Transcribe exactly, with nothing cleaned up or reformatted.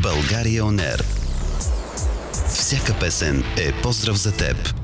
България On Air. Всяка песен е поздрав за теб.